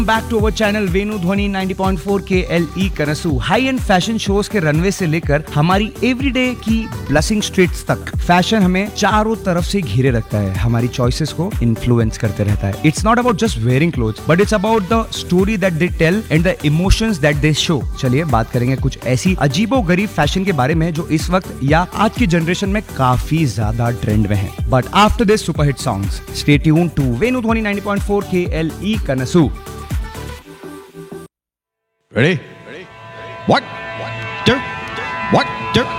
Back to our channel Venu ध्वनि 90.4 KLE कनसू। High and fashion shows के runway से लेकर हमारी एवरीडे की ब्लशिंग स्ट्रीट्स तक फैशन हमें चारों तरफ से घेरे रखता है, हमारी चॉइसेस को इन्फ्लुएंस करते रहता है। It's not about just wearing clothes but it's about the story that they tell and the emotions that they show. चलिए बात करेंगे कुछ ऐसी अजीबोगरीब फैशन के बारे में जो इस वक्त या आज की जनरेशन में काफी ज्यादा ट्रेंड में है। But after this superhit songs stay tune to Venu ध्वनि 90.4 KLE कनसू। Ready? What? Two. What? Two.